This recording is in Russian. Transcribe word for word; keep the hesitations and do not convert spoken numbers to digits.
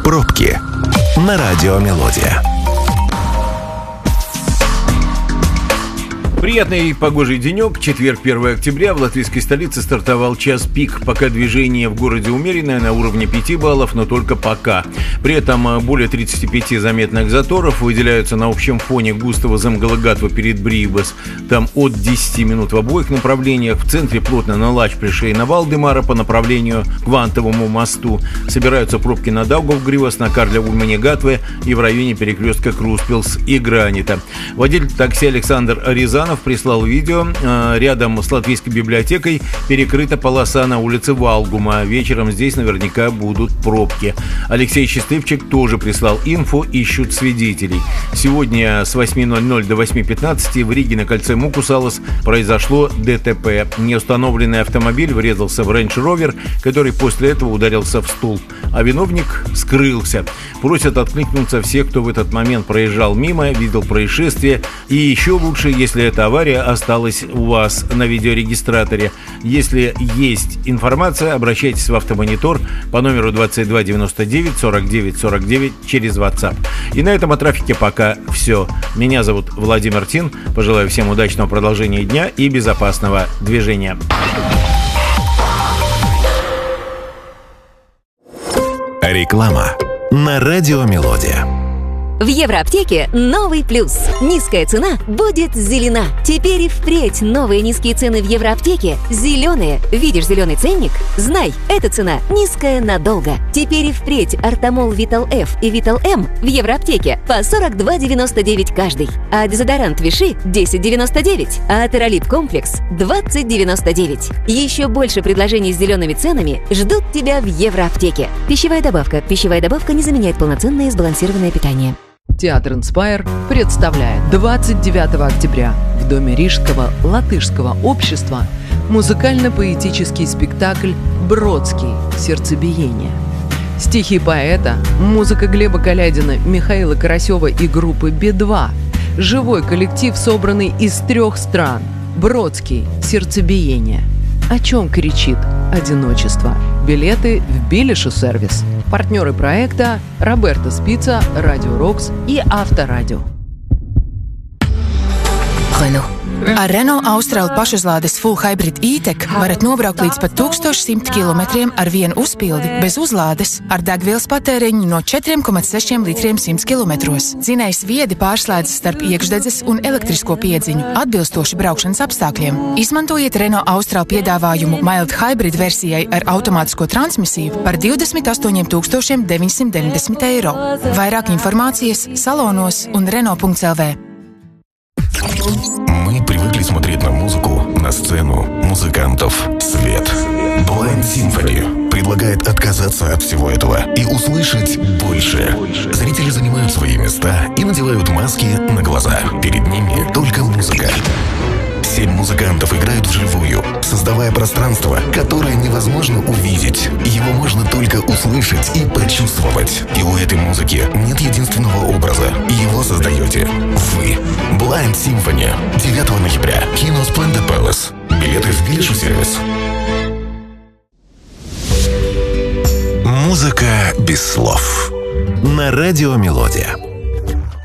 Пробки на радио «Мелодия». Приятный погожий денек. Четверг, первое октября. В латвийской столице стартовал час пик. Пока движение в городе умеренное, на уровне пяти баллов, но только пока. При этом более тридцати пяти заметных заторов выделяются на общем фоне густого Земгалыгатва перед Брīvības. Там от десяти минут в обоих направлениях. В центре плотно на Лачплише и на Валдемара по направлению к Вантовому мосту. Собираются пробки на Даугавгривас, на Карля Ульмане Гатве и в районе перекрестка Круспилс и Гранита. Водитель такси Александр Рязанов прислал видео. Рядом с латвийской библиотекой перекрыта полоса на улице Валгума. Вечером здесь наверняка будут пробки. Алексей Счастливчик тоже прислал инфу, ищут свидетелей. Сегодня с восьми ноль-ноль до восьми пятнадцати в Риге на кольце Мукусалас произошло ДТП. Неустановленный автомобиль врезался в Range Rover, который после этого ударился в столб, а виновник скрылся. Просят откликнуться все, кто в этот момент проезжал мимо, видел происшествие. И еще лучше, если эта авария осталась у вас на видеорегистраторе. Если есть информация, обращайтесь в Автомонитор по номеру двадцать два девяносто девять сорок девять сорок девять через WhatsApp. И на этом о трафике пока все. Меня зовут Владимир Тин. Пожелаю всем удачного продолжения дня и безопасного движения. Реклама на радио «Мелодия». В Евроаптеке новый плюс. Низкая цена будет зелена. Теперь и впредь новые низкие цены в Евроаптеке зеленые. Видишь зеленый ценник? Знай, эта цена низкая надолго. Теперь и впредь Артамол Витал F и Витал М в Евроаптеке по сорок два девяносто девять каждый. А дезодорант Виши десять девяносто девять. А Атеролип Комплекс двадцать девяносто девять. Еще больше предложений с зелеными ценами ждут тебя в Евроаптеке. Пищевая добавка. Пищевая добавка не заменяет полноценное сбалансированное питание. Театр «Инспайр» представляет двадцать девятого октября в Доме Рижского латышского общества музыкально-поэтический спектакль «Бродский. Сердцебиение». Стихи поэта, музыка Глеба Калядина, Михаила Карасева и группы Би два. Живой коллектив, собранный из трех стран. «Бродский. Сердцебиение». О чем кричит одиночество? Билеты в Билишу сервис. Партнеры проекта Роберто Спица, Радио Рокс и Авторадио. Renault. Ar Renault Austral pašuzlādes Full Hybrid E-Tech varat nobraukt līdz pat tūkstošsimt kilometriem ar vienu uzpildi bez uzlādes ar degvielas patēriņu no četriem komats sešiem litriem simts kilometros. Dzinējs viedi pārslēdzas starp iekšdedzes un elektrisko piedziņu atbilstoši braukšanas apstākļiem. Izmantojiet Renault Austral piedāvājumu Mild Hybrid versijai ar automātisko transmisiju par divdesmit astoņiem tūkstošiem deviņsimt deviņdesmit eiro. Vairāk informācijas salonos un Renault punkt el vē. Мы привыкли смотреть на музыку, на сцену, музыкантов, свет. Blind Symphony предлагает отказаться от всего этого и услышать больше. Зрители занимают свои места и надевают маски на глаза. Перед ними только музыка. Семь музыкантов играют вживую, создавая пространство, которое невозможно увидеть. Его можно только услышать и почувствовать. И у этой музыки нет единственного образа. Его создаете вы. Blind Symphony. девятого ноября. Кино Splendid Palace. Билеты в Билишу сервис. Музыка без слов. На радио «Мелодия».